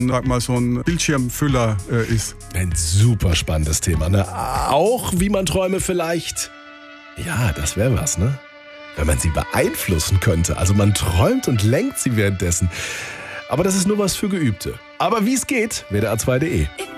sag mal, so ein Bildschirmfüller ist. Ein super spannendes Thema, ne? Auch wie man Träume vielleicht, ja, das wäre was, ne? Wenn man sie beeinflussen könnte. Also man träumt und lenkt sie währenddessen. Aber das ist nur was für Geübte. Aber wie es geht, wdr2.de.